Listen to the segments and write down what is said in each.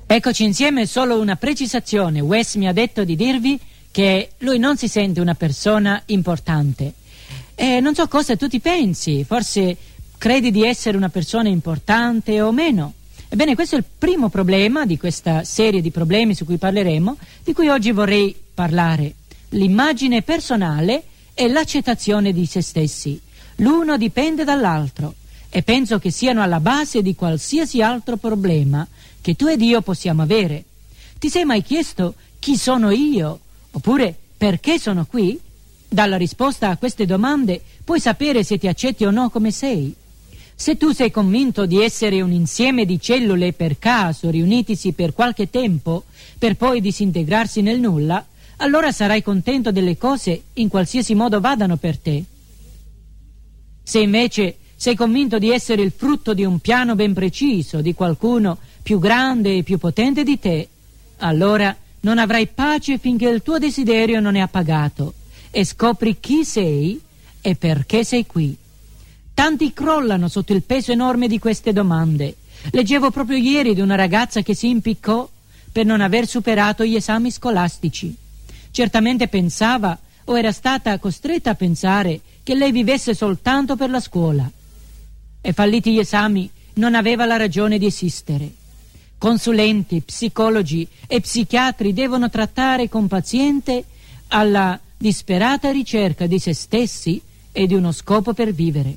Eccoci insieme, solo una precisazione. Wes mi ha detto di dirvi che lui non si sente una persona importante. E non so cosa tu ti pensi, forse credi di essere una persona importante o meno. Ebbene, questo è il primo problema di questa serie di problemi su cui parleremo, di cui oggi vorrei parlare. L'immagine personale e l'accettazione di se stessi. L'uno dipende dall'altro e penso che siano alla base di qualsiasi altro problema che tu ed io possiamo avere. Ti sei mai chiesto chi sono io? Oppure perché sono qui? Dalla risposta a queste domande puoi sapere se ti accetti o no come sei. Se tu sei convinto di essere un insieme di cellule per caso riunitisi per qualche tempo per poi disintegrarsi nel nulla, allora sarai contento delle cose in qualsiasi modo vadano per te. Se invece sei convinto di essere il frutto di un piano ben preciso, di qualcuno più grande e più potente di te, allora non avrai pace finché il tuo desiderio non è appagato e scopri chi sei e perché sei qui. Tanti crollano sotto il peso enorme di queste domande. Leggevo proprio ieri di una ragazza che si impiccò per non aver superato gli esami scolastici. Certamente pensava, o era stata costretta a pensare, che lei vivesse soltanto per la scuola. E falliti gli esami non aveva la ragione di esistere. Consulenti, psicologi e psichiatri devono trattare con paziente alla disperata ricerca di se stessi e di uno scopo per vivere.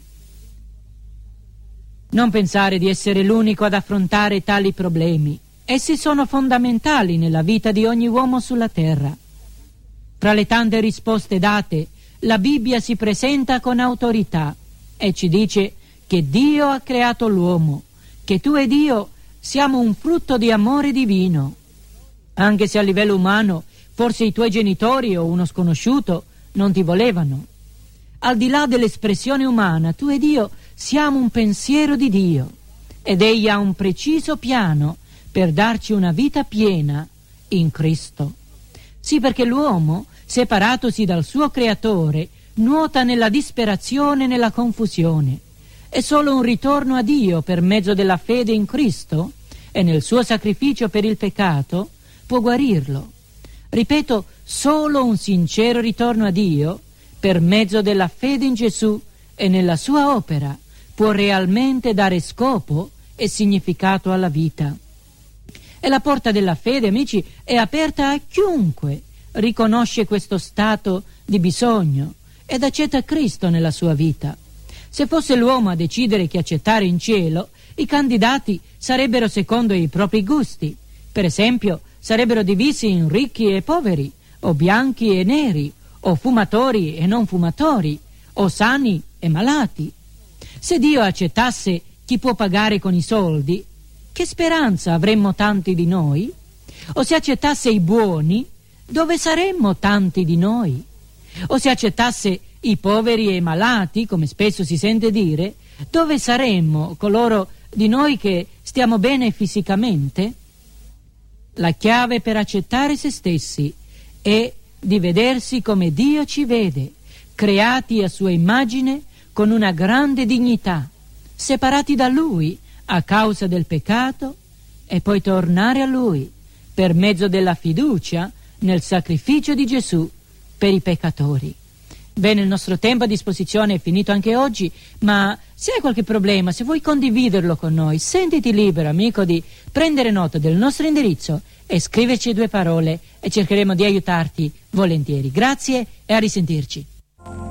Non pensare di essere l'unico ad affrontare tali problemi. Essi sono fondamentali nella vita di ogni uomo sulla terra. Fra le tante risposte date, la Bibbia si presenta con autorità e ci dice che Dio ha creato l'uomo, che tu ed io siamo un frutto di amore divino. Anche se a livello umano forse i tuoi genitori o uno sconosciuto non ti volevano. Al di là dell'espressione umana, tu ed io siamo un pensiero di Dio ed Egli ha un preciso piano per darci una vita piena in Cristo. Sì, perché l'uomo, separatosi dal suo creatore, nuota nella disperazione e nella confusione. È solo un ritorno a Dio per mezzo della fede in Cristo e nel suo sacrificio per il peccato può guarirlo. Ripeto, solo un sincero ritorno a Dio per mezzo della fede in Gesù e nella sua opera può realmente dare scopo e significato alla vita. E la porta della fede, amici, è aperta a chiunque riconosce questo stato di bisogno ed accetta Cristo nella sua vita. Se fosse l'uomo a decidere chi accettare in cielo, i candidati sarebbero secondo i propri gusti. Per esempio, sarebbero divisi in ricchi e poveri, o bianchi e neri, o fumatori e non fumatori, o sani e malati. Se Dio accettasse chi può pagare con i soldi, che speranza avremmo tanti di noi? O se accettasse i buoni, dove saremmo tanti di noi? O se accettasse i poveri e i malati, come spesso si sente dire, dove saremmo coloro di noi che stiamo bene fisicamente? La chiave per accettare se stessi è di vedersi come Dio ci vede, creati a sua immagine con una grande dignità, separati da Lui a causa del peccato e poi tornare a Lui per mezzo della fiducia nel sacrificio di Gesù per i peccatori. Bene, il nostro tempo a disposizione è finito anche oggi, ma se hai qualche problema, se vuoi condividerlo con noi, sentiti libero, amico, di prendere nota del nostro indirizzo e scriverci 2 parole e cercheremo di aiutarti volentieri. Grazie e a risentirci.